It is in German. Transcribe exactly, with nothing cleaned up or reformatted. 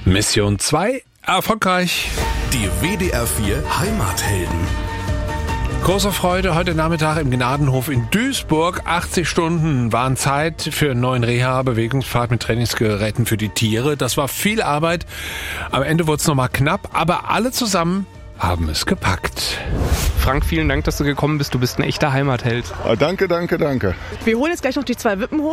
Mission zwei erfolgreich. Die W D R vier Heimathelden. Große Freude heute Nachmittag im Gnadenhof in Duisburg. achtzig Stunden waren Zeit für einen neuen Reha-Bewegungspfad mit Trainingsgeräten für die Tiere. Das war viel Arbeit. Am Ende wurde es nochmal knapp, aber alle zusammen haben es gepackt. Frank, vielen Dank, dass du gekommen bist. Du bist ein echter Heimatheld. Ah, danke, danke, danke. Wir holen jetzt gleich noch die zwei Wippen hoch.